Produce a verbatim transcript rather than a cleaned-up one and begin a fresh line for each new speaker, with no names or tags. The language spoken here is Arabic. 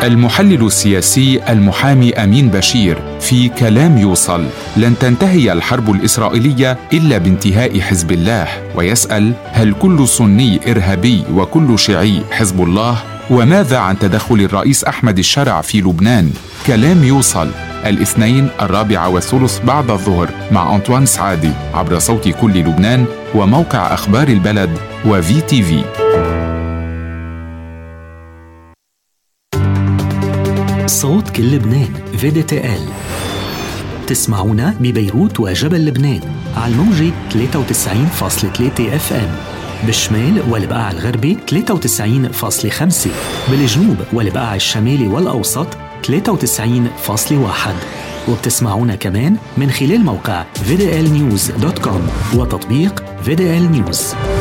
المحلل السياسي المحامي أمين بشير في كلام يوصل: لن تنتهي الحرب الإسرائيلية إلا بانتهاء حزب الله. ويسأل: هل كل سني إرهابي وكل شيعي حزب الله؟ وماذا عن تدخل الرئيس أحمد الشرع في لبنان؟ كلام يوصل الاثنين الرابعة والثلث بعد الظهر مع أنطوان سعادي عبر صوت كل لبنان وموقع أخبار البلد وفي تي في.
صوت كل لبنان في دي تي إل. تسمعونا ببيروت وجبل لبنان على الموجة ثلاثة وتسعين فاصلة ثلاثة اف ام، بالشمال والبقاع الغربي ثلاثة وتسعين فاصلة خمسة، بالجنوب والبقاع الشمالي والأوسط ثلاثة وتسعين فاصلة واحد، وبتسمعونا كمان من خلال موقع في دي إل نيوز دوت كوم وتطبيق في دي إل نيوز.